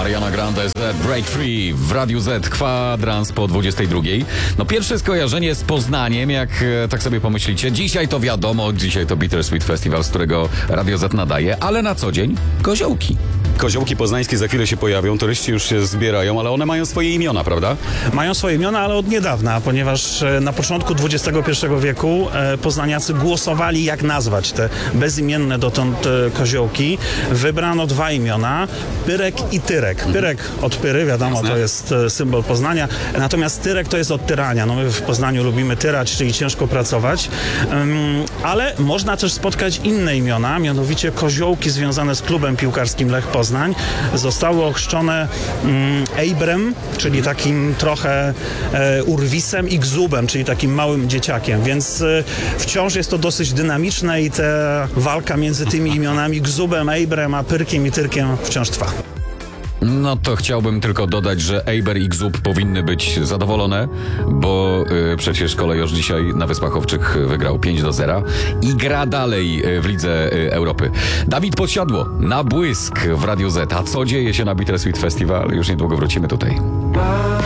Ariana Grande Z Break Free w Radiu Z, kwadrans po 22. No pierwsze skojarzenie z Poznaniem, jak tak sobie pomyślicie. Dzisiaj to wiadomo, dzisiaj to Bittersweet Festival, z którego Radio Z nadaje, ale na co dzień koziołki. Koziołki poznańskie za chwilę się pojawią, turyści już się zbierają, ale one mają swoje imiona, prawda? Mają swoje imiona, ale od niedawna, ponieważ na początku XXI wieku poznaniacy głosowali, jak nazwać te bezimienne dotąd koziołki. Wybrano dwa imiona, Pyrek i Tyrek. Pyrek od Pyry, wiadomo, to jest symbol Poznania, natomiast Tyrek to jest od tyrania. No my w Poznaniu lubimy tyrać, czyli ciężko pracować, ale można też spotkać inne imiona, mianowicie koziołki związane z klubem piłkarskim Lech Poznań. Zostały ochrzczone Ejbrem, czyli takim trochę urwisem, i Gzubem, czyli takim małym dzieciakiem, więc wciąż jest to dosyć dynamiczne i ta walka między tymi imionami Gzubem, Ejbrem, a Pyrkiem i Tyrkiem wciąż trwa. No to chciałbym tylko dodać, że Ejber i Gzub powinny być zadowolone, bo przecież kolejorz dzisiaj na Wyspach Owczych wygrał 5-0 i gra dalej w Lidze Europy. Dawid Podsiadło na błysk w Radiu Z. A co dzieje się na Bittersweet Festival? Już niedługo wrócimy tutaj.